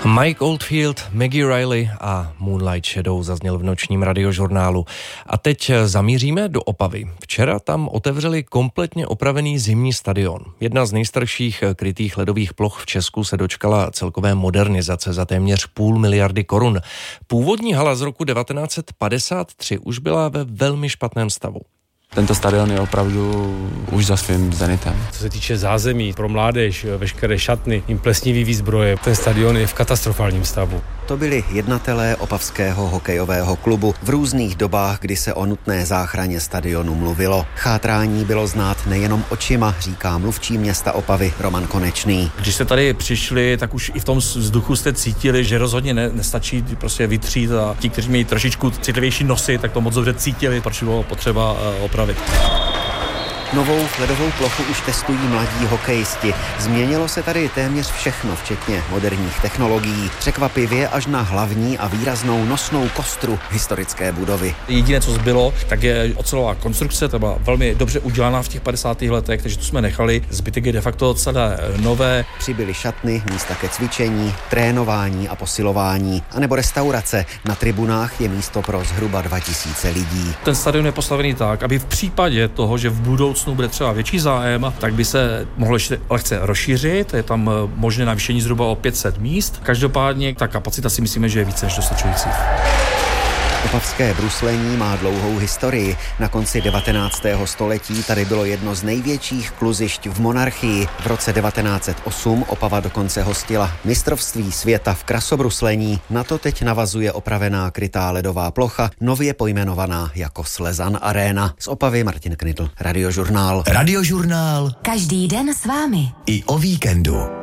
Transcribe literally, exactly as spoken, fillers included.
Mike Oldfield, Maggie Riley a Moonlight Shadow zazněl v nočním radiožurnálu. A teď zamíříme do Opavy. Včera tam otevřeli kompletně opravený zimní stadion. Jedna z nejstarších krytých ledových ploch v Česku se dočkala celkové modernizace za téměř půl miliardy korun. Původní hala z roku devatenáct set padesát tři už byla ve velmi špatném stavu. Tento stadion je opravdu už za svým zenitem. Co se týče zázemí pro mládež, veškeré šatny, jim plesnivý výzbroje, ten stadion je v katastrofálním stavu. To byli jednatelé opavského hokejového klubu v různých dobách, kdy se o nutné záchraně stadionu mluvilo. Chátrání bylo znát nejenom očima, říká mluvčí města Opavy Roman Konečný. Když jste tady přišli, tak už i v tom vzduchu jste cítili, že rozhodně ne, nestačí prostě vytřít a ti, kteří mají trošičku citlivější nosy, tak to moc dobře cítili, proč bylo potřeba opravit. Novou ledovou plochu už testují mladí hokejisti. Změnilo se tady téměř všechno, včetně moderních technologií. Překvapivě až na hlavní a výraznou nosnou kostru historické budovy. Jediné, co zbylo, tak je ocelová konstrukce, ta byla velmi dobře udělaná v těch padesátých letech, takže tu jsme nechali. Zbytek je de facto celé nové. Přibyly šatny, místa ke cvičení, trénování a posilování, anebo restaurace. Na tribunách je místo pro zhruba dva tisíce lidí. Ten stadion je postavený tak, aby v případě toho, že v budoucnu bude třeba větší zájem, tak by se mohlo ještě lehce rozšířit. Je tam možné navýšení zhruba o pět set míst. Každopádně ta kapacita si myslíme, že je více než dostačující. Opavské bruslení má dlouhou historii. Na konci devatenáctého století tady bylo jedno z největších kluzišť v monarchii. V roce devatenáct set osm Opava dokonce hostila mistrovství světa v krasobruslení. Na to teď navazuje opravená krytá ledová plocha, nově pojmenovaná jako Slezan Arena. Z Opavy Martin Knitl, Radiožurnál. Radiožurnál. Každý den s vámi. I o víkendu.